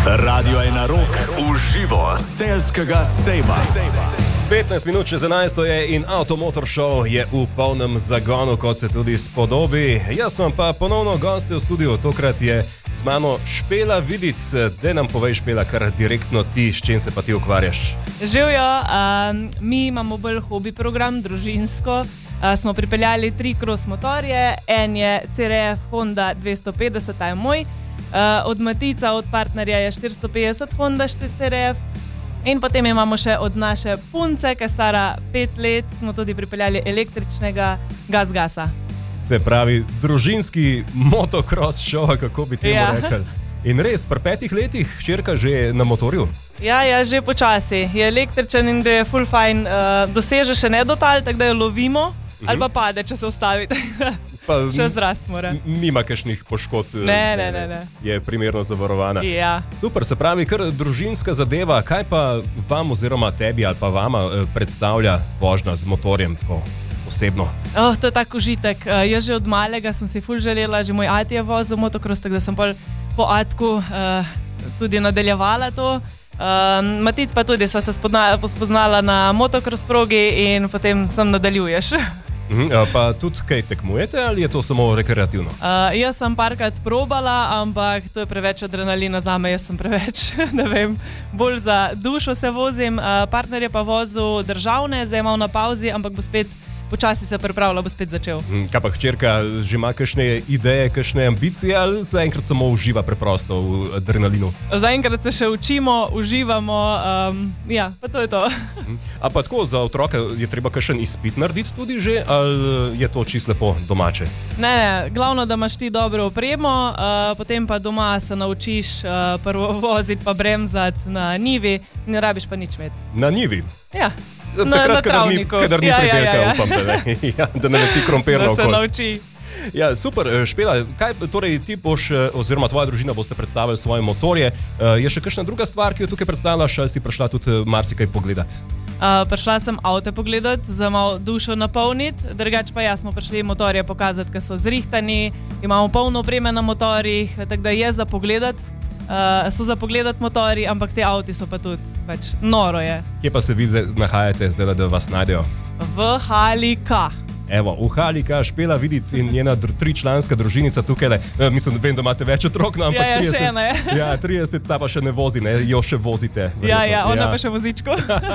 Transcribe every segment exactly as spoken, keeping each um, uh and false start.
Radio ena rok v živo z celjskega sejma. petnajst minut čez enajsto je in Automotor Show je v polnem zagonu, kot se tudi spodobi. Jaz imam pa ponovno goste v studiu, tokrat je z mano Špela Vidic. Daj nam povej, Špela, kar direktno ti, s čim se pa ti ukvarjaš. Živijo, um, mi imamo bolj hobi program, družinsko. Uh, smo pripeljali tri cross motorje, en je C R F Honda dvesto petdeset, ta je moj. Uh, od Matica, od partnerja je štiristo petdeset Honda C R F. In potem imamo še od naše punce, ki je stara pet let, smo tudi pripeljali električnega Gaz-Gasa. Se pravi, družinski motocross show, kako bi temu Ja. rekel. In res, pri petih letih hčerka že na motorju? Ja, ja, že počasi. Je električen in gre full fine. Uh, doseže še ne dotal, tako da jo lovimo, uh-huh. ali pa pade, če se ustavi. Pa Še zrast mora. Nima kakšnih poškodb. Ne, ne, ne, ne. Je primerno zavarovana. Ja. Super, se pravi, kar družinska zadeva. Kaj pa vam oziroma tebi ali pa vama eh, predstavlja vožnja z motorjem tako osebno? Oh, to je tak užitek. Uh, jaz že od malega sem si ful želela, že moj ati je vozil motocross, tako da sem pol po atku uh, tudi nadaljevala to. Uh, Matic pa tudi, sva se spodna, spoznala na motocross progi in potem sam nadaljuješ. Mhm, pa tudi kaj tekmujete ali je to samo rekreativno? Uh, jaz sem parkrat probala, ampak to je preveč adrenalina za me, jaz sem preveč, ne vem, bolj za dušo se vozim. Uh, partner je pa vozil državne, zdaj je mal na pauzi, ampak bo spet počasi se pripravlja, bo spet začel. Mhm, kaj pa hčerka, že ima kakšne ideje, kakšne ambicije ali zaenkrat samo uživa preprosto v adrenalinu? Zaenkrat se še učimo, uživamo, um, ja, pa to je to. Mhm. A pa tako za otroka je treba kakšen izpit narediti tudi že ali je to čisto lepo domače? Ne, ne, glavno, da imaš ti dobro opremo, uh, potem pa doma se naučiš uh, prvo voziti pa bremzati na njivi, ne rabiš pa nič imeti. Na njivi? Ja. Na, Takrat, na kadar ni, travniku. kadar ni Ja, ja, predelka, ja, ja. upam, da ne, ja, da ne leti krompir Da se naokoli. nauči. Ja, super, Špela, kaj torej ti boš, oziroma tvoja družina boste predstavili svoje motorje. Je še kakšna druga stvar, ki jo tukaj predstavljaš, ali si prišla tudi marsikaj pogledati? Uh, prišla sem avte pogledati, za malo dušo napolniti, drugače pa ja, smo prišli motorje pokazati, ker so zrihtani, imamo polno opreme na motorjih, tako da je za pogledati. Uh, so za pogledati motorji, ampak te avti so pa tudi več noro je. Kje pa se vi zdaj nahajate, zdaj, da vas najdejo? V hali K. Evo, v hali K, Špela Vidic in njena dr- tričlanska družinica tukaj. E, mislim, vem, da imate več otrok, no, ampak Ja, ja, še trideset ena je. Ja, trideset ta pa še ne vozi, ne, jo še vozite. Ja, verjetno. ja, ona pa še vozičko.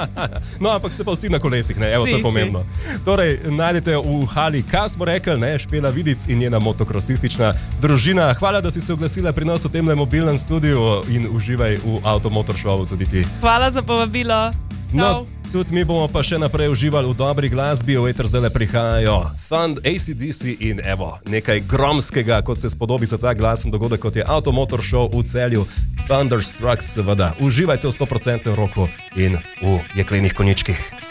No, ampak ste pa vsi na kolesih, ne, evo, to Si, je pomembno. Torej, najdete v hali K, smo rekli, ne, Špela Vidic in njena motokrosistična družina. Hvala, da si se oglasila pri nas v temle mobilnem studiu in uživaj v Automotor Showu tudi ti. Hvala za povabilo. No, Čau. tudi mi bomo pa še naprej uživali v dobri glasbi, v eter zdaj le prihajajo Thund, A C D C in evo, nekaj gromskega, kot se spodobi za ta glasen dogodek, kot je Automotor Show v Celju, Thunderstruck seveda. Uživajte v sto procentnem roku in v jeklenih konjičkih.